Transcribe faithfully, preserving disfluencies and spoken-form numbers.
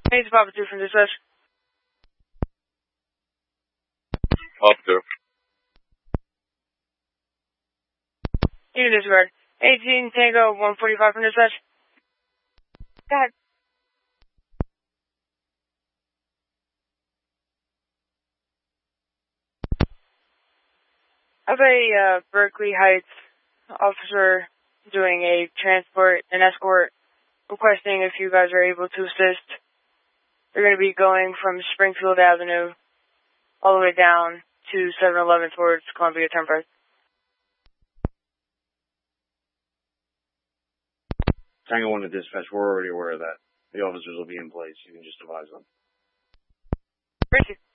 Hey, it's Papa two from Dispatch. Papa two. You can disregard. eighteen Tango one forty-five from Dispatch. God. I have a uh, Berkeley Heights officer doing a transport and escort, requesting if you guys are able to assist. They're going to be going from Springfield Avenue all the way down to seven eleven towards Columbia Turnpike. Tango one to dispatch, we're already aware of that. The officers will be in place. You can just advise them. Thank you.